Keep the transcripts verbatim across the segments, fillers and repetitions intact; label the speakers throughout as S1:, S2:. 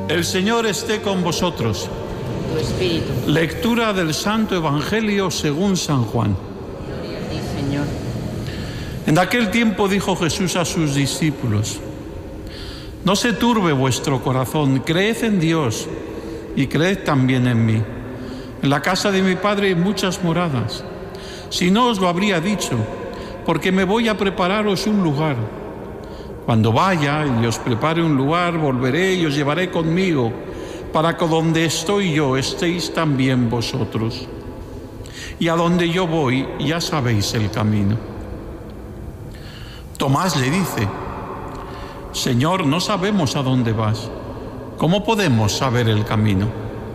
S1: El Señor esté con vosotros.
S2: Tu espíritu.
S1: Lectura del Santo Evangelio según San Juan.
S2: Gloria a ti, Señor.
S1: En aquel tiempo dijo Jesús a sus discípulos: no se turbe vuestro corazón, creed en Dios y creed también en mí. En la casa de mi Padre hay muchas moradas. Si no, os lo habría dicho, porque me voy a prepararos un lugar. Cuando vaya y os prepare un lugar, volveré y os llevaré conmigo, para que donde estoy yo estéis también vosotros. Y a donde yo voy ya sabéis el camino. Tomás le dice: Señor, no sabemos a dónde vas. ¿Cómo podemos saber el camino?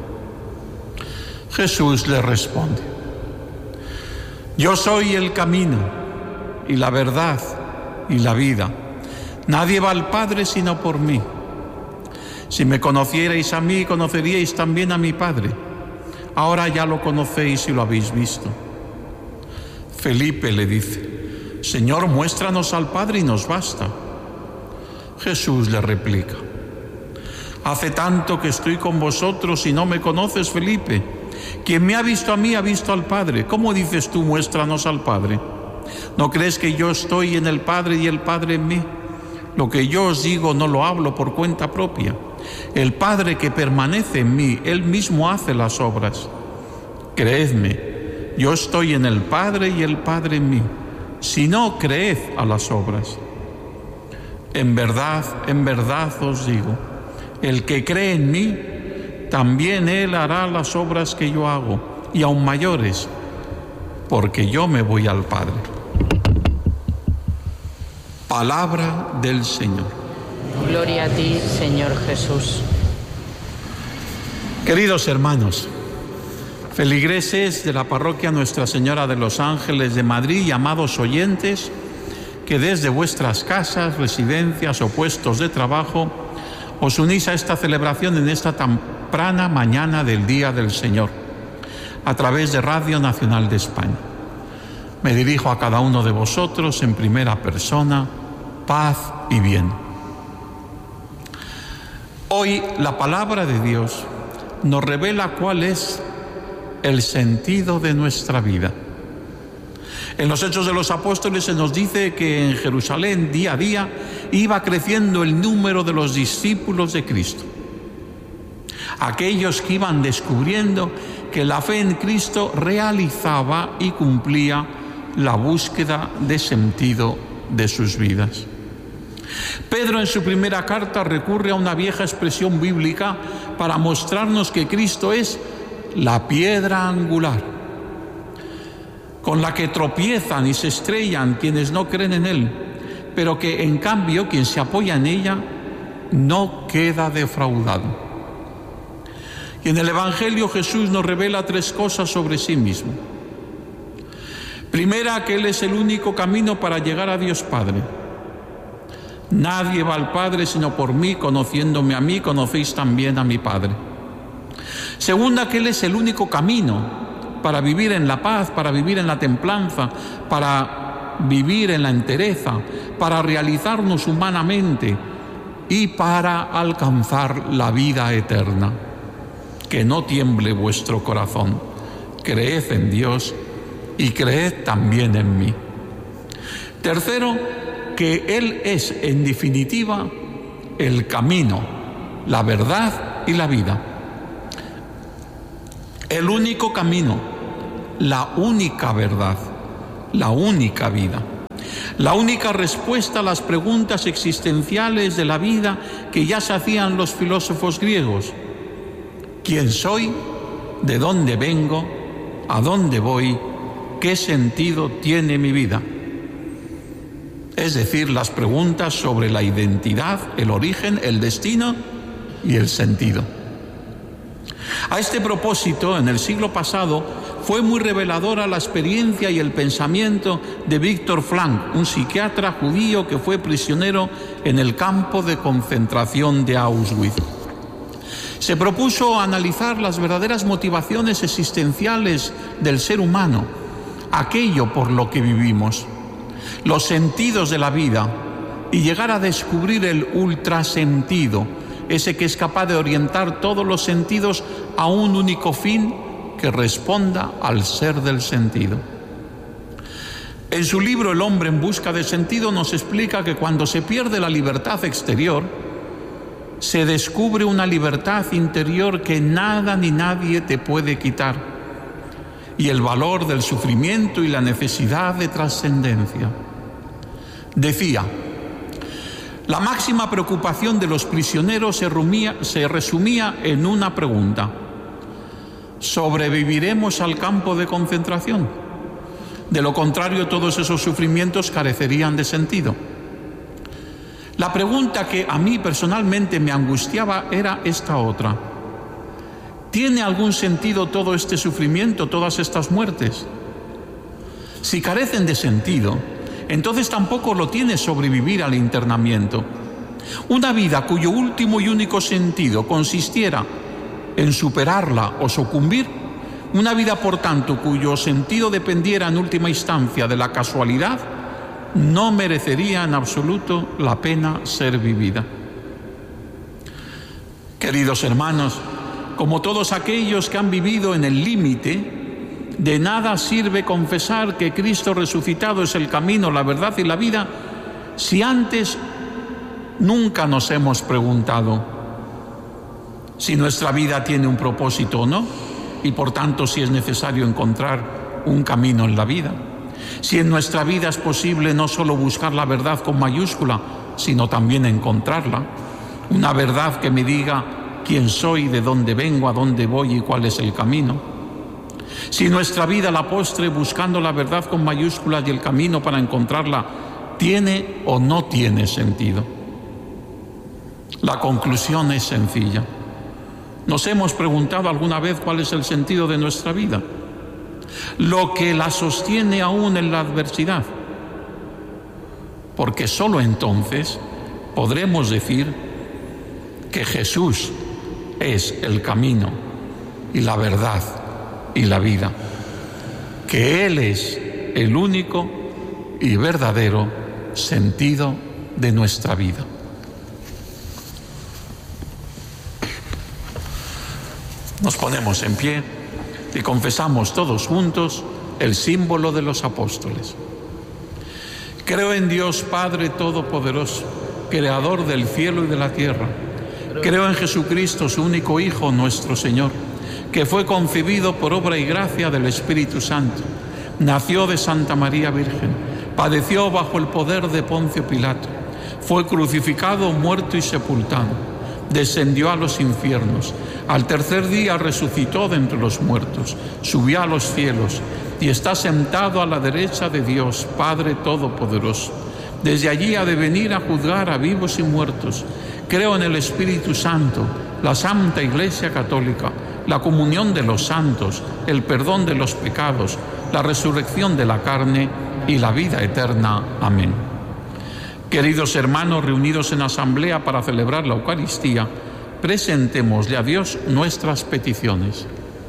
S1: Jesús le responde: yo soy el camino y la verdad y la vida. Nadie va al Padre sino por mí. Si me conocierais a mí, conoceríais también a mi Padre. Ahora ya lo conocéis y lo habéis visto. Felipe le dice: Señor, muéstranos al Padre y nos basta. Jesús le replica: hace tanto que estoy con vosotros y no me conoces, Felipe. Quien me ha visto a mí ha visto al Padre. ¿Cómo dices tú, muéstranos al Padre? ¿No crees que yo estoy en el Padre y el Padre en mí? Lo que yo os digo no lo hablo por cuenta propia. El Padre que permanece en mí, Él mismo hace las obras. Creedme, yo estoy en el Padre y el Padre en mí. Si no, creed a las obras. En verdad, en verdad os digo, el que cree en mí, también él hará las obras que yo hago, y aún mayores, porque yo me voy al Padre. Palabra del Señor.
S2: Gloria a ti, Señor Jesús.
S1: Queridos hermanos, feligreses de la parroquia Nuestra Señora de los Ángeles de Madrid y amados oyentes, que desde vuestras casas, residencias o puestos de trabajo os unís a esta celebración en esta temprana mañana del Día del Señor, a través de Radio Nacional de España. Me dirijo a cada uno de vosotros en primera persona: paz y bien. Hoy la palabra de Dios nos revela cuál es el sentido de nuestra vida. En los Hechos de los Apóstoles se nos dice que en Jerusalén día a día iba creciendo el número de los discípulos de Cristo. Aquellos que iban descubriendo que la fe en Cristo realizaba y cumplía la búsqueda de sentido de sus vidas. Pedro en su primera carta recurre a una vieja expresión bíblica para mostrarnos que Cristo es la piedra angular, con la que tropiezan y se estrellan quienes no creen en Él, pero que en cambio quien se apoya en ella no queda defraudado. Y en el Evangelio Jesús nos revela tres cosas sobre sí mismo. Primera, que Él es el único camino para llegar a Dios Padre. Nadie va al Padre sino por mí, conociéndome a mí, conocéis también a mi Padre. Segunda, que Él es el único camino para vivir en la paz, para vivir en la templanza, para vivir en la entereza, para realizarnos humanamente y para alcanzar la vida eterna. Que no tiemble vuestro corazón. Creed en Dios y creed también en mí. Tercero, que Él es, en definitiva, el camino, la verdad y la vida. El único camino, la única verdad, la única vida. La única respuesta a las preguntas existenciales de la vida que ya se hacían los filósofos griegos. ¿Quién soy? ¿De dónde vengo? ¿A dónde voy? ¿Qué sentido tiene mi vida? Es decir, las preguntas sobre la identidad, el origen, el destino y el sentido. A este propósito, en el siglo pasado, fue muy reveladora la experiencia y el pensamiento de Viktor Frankl, un psiquiatra judío que fue prisionero en el campo de concentración de Auschwitz. Se propuso analizar las verdaderas motivaciones existenciales del ser humano, aquello por lo que vivimos, los sentidos de la vida, y llegar a descubrir el ultrasentido, ese que es capaz de orientar todos los sentidos a un único fin que responda al ser del sentido. En su libro El hombre en busca de sentido nos explica que cuando se pierde la libertad exterior, se descubre una libertad interior que nada ni nadie te puede quitar, y el valor del sufrimiento y la necesidad de trascendencia. Decía: la máxima preocupación de los prisioneros se, rumía, se resumía en una pregunta: ¿sobreviviremos al campo de concentración? De lo contrario, todos esos sufrimientos carecerían de sentido. La pregunta que a mí personalmente me angustiaba era esta otra: ¿tiene algún sentido todo este sufrimiento, todas estas muertes? Si carecen de sentido, entonces tampoco lo tiene sobrevivir al internamiento. Una vida cuyo último y único sentido consistiera en superarla o sucumbir, una vida, por tanto, cuyo sentido dependiera en última instancia de la casualidad, no merecería en absoluto la pena ser vivida. Queridos hermanos, como todos aquellos que han vivido en el límite, de nada sirve confesar que Cristo resucitado es el camino, la verdad y la vida, si antes nunca nos hemos preguntado si nuestra vida tiene un propósito o no, y por tanto si es necesario encontrar un camino en la vida. Si en nuestra vida es posible no solo buscar la verdad con mayúscula, sino también encontrarla, una verdad que me diga quién soy, de dónde vengo, a dónde voy y cuál es el camino. Si nuestra vida, a la postre, buscando la verdad con mayúsculas y el camino para encontrarla, tiene o no tiene sentido. La conclusión es sencilla. ¿Nos hemos preguntado alguna vez cuál es el sentido de nuestra vida? Lo que la sostiene aún en la adversidad. Porque solo entonces podremos decir que Jesús es el camino y la verdad y la vida, que Él es el único y verdadero sentido de nuestra vida. Nos ponemos en pie y confesamos todos juntos el símbolo de los apóstoles. Creo en Dios Padre Todopoderoso, Creador del cielo y de la tierra. Creo en Jesucristo, su único Hijo, nuestro Señor, que fue concebido por obra y gracia del Espíritu Santo. Nació de Santa María Virgen, padeció bajo el poder de Poncio Pilato, fue crucificado, muerto y sepultado. Descendió a los infiernos, al tercer día resucitó de entre los muertos, subió a los cielos y está sentado a la derecha de Dios, Padre Todopoderoso. Desde allí ha de venir a juzgar a vivos y muertos. Creo en el Espíritu Santo, la Santa Iglesia Católica, la comunión de los santos, el perdón de los pecados, la resurrección de la carne y la vida eterna. Amén. Queridos hermanos reunidos en asamblea para celebrar la Eucaristía, presentémosle a Dios nuestras peticiones.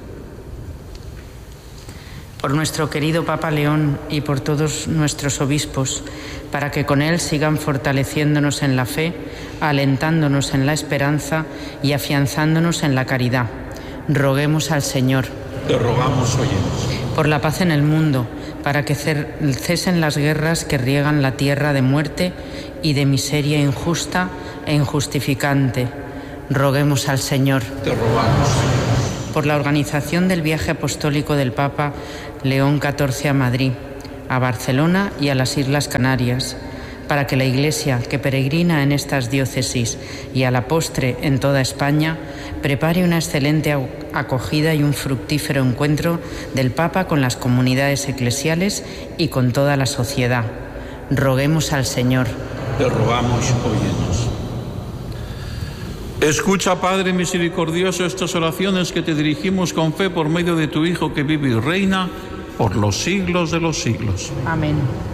S2: Por nuestro querido Papa León y por todos nuestros obispos, para que con él sigan fortaleciéndonos en la fe, alentándonos en la esperanza y afianzándonos en la caridad. Roguemos al Señor.
S1: Te rogamos, óyenos.
S2: Por la paz en el mundo, para que cesen las guerras que riegan la tierra de muerte y de miseria injusta e injustificante. Roguemos al Señor.
S1: Te rogamos.
S2: Por la organización del viaje apostólico del Papa León catorce a Madrid, a Barcelona y a las Islas Canarias, para que la Iglesia que peregrina en estas diócesis y a la postre en toda España prepare una excelente acogida y un fructífero encuentro del Papa con las comunidades eclesiales y con toda la sociedad. Roguemos al Señor.
S1: Te rogamos, óyenos. Escucha, Padre misericordioso, estas oraciones que te dirigimos con fe por medio de tu Hijo que vive y reina por los siglos de los siglos.
S2: Amén.